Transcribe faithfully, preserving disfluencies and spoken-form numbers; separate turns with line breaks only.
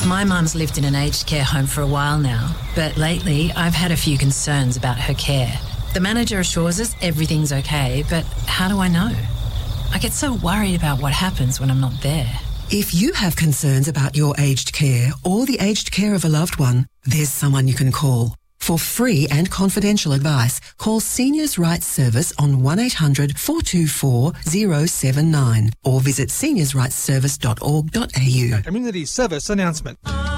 My mum's lived in an aged care home for a while now, but lately I've had a few concerns about her care. The manager assures us everything's okay, but how do I know? I get so worried about what happens when I'm not there.
If you have concerns about your aged care or the aged care of a loved one, there's someone you can call. For free and confidential advice, call Seniors Rights Service on one eight hundred four two four zero seven nine or visit seniors rights service dot org dot a u.
Community service announcement.